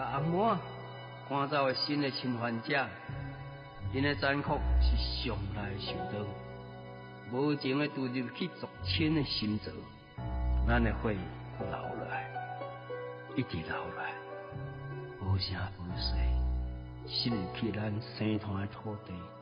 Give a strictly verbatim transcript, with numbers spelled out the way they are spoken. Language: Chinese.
甲红毛赶走的新的侵犯者，因的残酷是上来受到，无情的注入去族亲的心脏，咱的血流落来，一直流落来，无声无息，渗入去咱生团的土地。